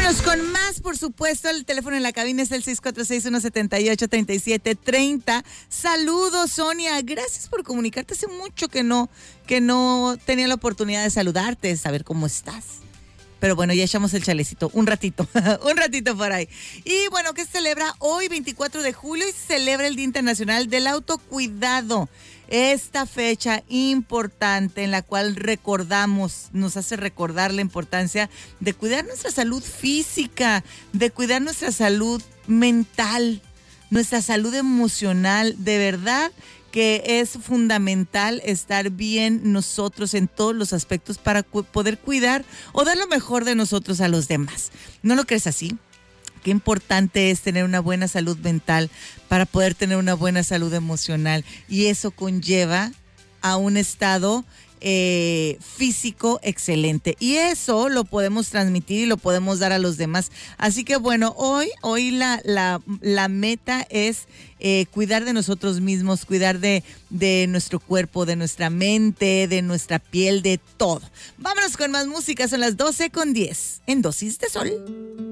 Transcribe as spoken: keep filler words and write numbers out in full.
Vámonos con más, por supuesto. El teléfono en la cabina es el seis cuatro seis, uno siete ocho, tres siete tres cero. Saludos, Sonia. Gracias por comunicarte. Hace mucho que no, que no tenía la oportunidad de saludarte, de saber cómo estás. Pero bueno, ya echamos el chalecito un ratito, un ratito por ahí. Y bueno, ¿qué se celebra hoy, veinticuatro de julio? Y se celebra el Día Internacional del Autocuidado. Esta fecha importante en la cual recordamos, nos hace recordar la importancia de cuidar nuestra salud física, de cuidar nuestra salud mental, nuestra salud emocional. De verdad que es fundamental estar bien nosotros en todos los aspectos para cu- poder cuidar o dar lo mejor de nosotros a los demás. ¿No lo crees así? Qué importante es tener una buena salud mental para poder tener una buena salud emocional. Y eso conlleva a un estado eh, físico excelente. Y eso lo podemos transmitir y lo podemos dar a los demás. Así que bueno, hoy, hoy la, la, la meta es eh, cuidar de nosotros mismos, cuidar de, de nuestro cuerpo, de nuestra mente, de nuestra piel, de todo. Vámonos con más música. Son las doce con diez en Dosis de Sol.